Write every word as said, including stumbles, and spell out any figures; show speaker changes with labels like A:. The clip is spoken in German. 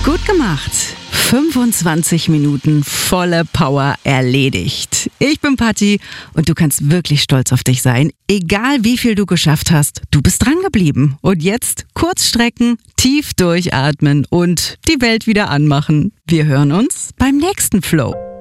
A: Gut gemacht. fünfundzwanzig Minuten volle Power erledigt. Ich bin Patti und du kannst wirklich stolz auf dich sein. Egal wie viel du geschafft hast, du bist dran geblieben. Und jetzt kurz strecken, tief durchatmen und die Welt wieder anmachen. Wir hören uns beim nächsten Flow.